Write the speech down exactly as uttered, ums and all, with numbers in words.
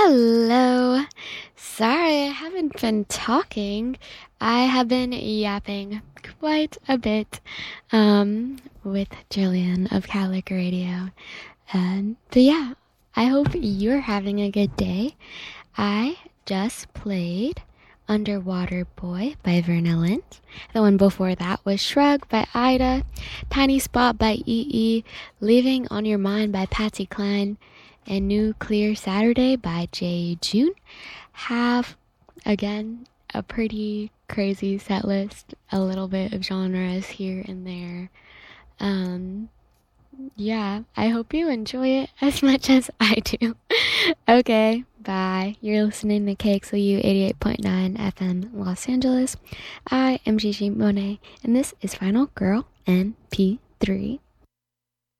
Hello. Sorry, I haven't been talking. I have been yapping quite a bit um, with Jillian of Calic Radio. Um, but yeah, I hope you're having a good day. I just played Underwater Boy by Verna Lynch. The one before that was Shrug by Ida, Tiny Spot by E E, Leaving on Your Mind by Patsy Cline, and New Clear Saturday by Jay June. Have, again, a pretty crazy set list, a little bit of genres here and there. Um, yeah, I hope you enjoy it as much as I do. Okay, bye. You're listening to K X L U eighty-eight point nine F M Los Angeles. I am Gigi Monet, and this is Final Girl M P three.